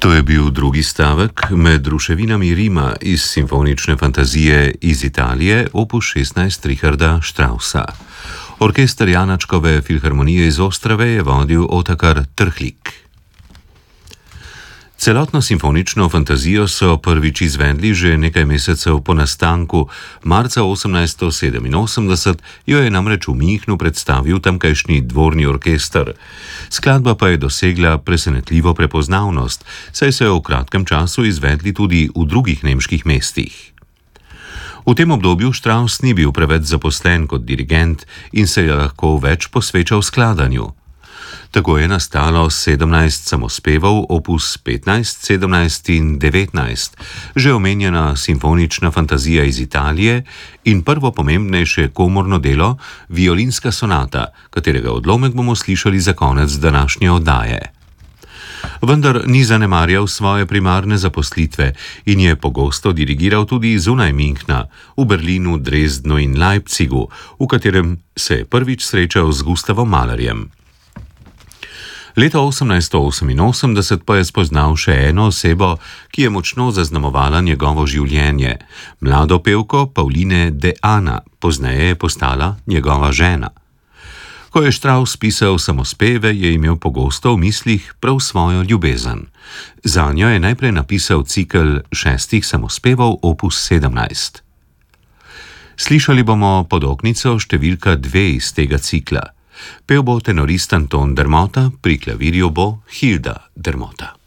To je bil drugi stavek med ruševinami Rima iz simfonične fantazije iz Italije, opus 16 Richarda Straussa. Orkester Janačkove filharmonije iz Ostrave je vodil Otakar Trhlik. Celotno simfonično fantazijo so prvič izvedli že nekaj mesecev po nastanku. Marca 1887 jo je namreč v Münchnu predstavil tamkajšnji dvorni orkester. Skladba pa je dosegla presenetljivo prepoznavnost, saj so jo v kratkem času izvedli tudi v drugih nemških mestih. V tem obdobju Strauss ni bil preveč zaposlen kot dirigent in se je lahko več posvečal skladanju. Tako je nastalo 17 samospevov, opus 15, 17 in 19, že omenjena simfonična fantazija iz Italije in prvo pomembnejše komorno delo, violinska sonata, katerega odlomek bomo slišali za konec današnje oddaje. Vendar ni zanemarjal svoje primarne zaposlitve in je pogosto dirigiral tudi zunaj Münchna, v Berlinu, Dresdnu in Leipzigu, v katerem se je prvič srečal z Gustavom Mahlerjem. Leta 1888 pa je spoznal še eno osebo, ki je močno zaznamovala njegovo življenje, mlado pevko Pauline de Ana, pozneje je postala njegova žena. Ko je Strauss pisal samospeve, je imel pogosto v mislih prav svojo ljubezen. Zanjo je najprej napisal cikel 6 samospevov opus 17. Slišali bomo podoknico številka 2 iz tega cikla. Pel bo tenorist Anton Dermota, pri klavirju bo Hilda Dermota.